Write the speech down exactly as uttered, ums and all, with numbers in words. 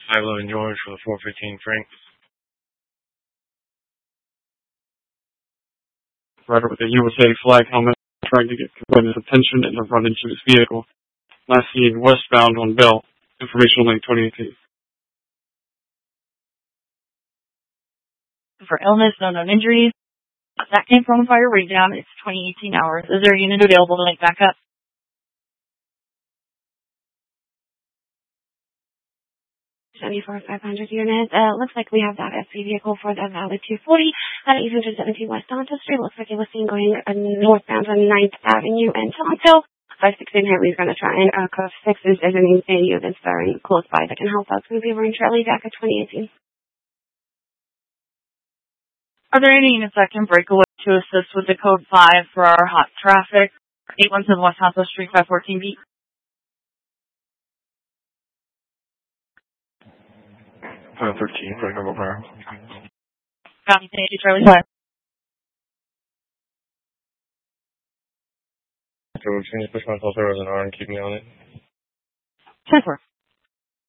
Kylo and George for the four fifteen Frank. Rider with a U S A flag helmet trying to get Cabela's attention and to run into his vehicle. Last seen westbound on Bell. Information link twenty eighteen. For illness, no known injuries. That came from a fire breakdown. It's twenty eighteen hours. Is there a unit available to make backup? seventy-four five hundred units. Uh, looks like we have that S C vehicle for the Valley two forty at eight seventeen West Tonto Street. Looks like it was seen going uh, northbound on ninth Avenue and Tonto. five sixteen Henry's going to try and uh, code six. Is there any units that are close by that can help us? We'll be over in Charlie back at twenty eighteen. Are there any units that can break away to assist with the code five for our hot traffic? eight one seven West Tonto Street, five fourteen B. five thirteen, break over power. Copy, thank you, Charlie five. So we're going to push myself over as an R and keep me on it. ten four.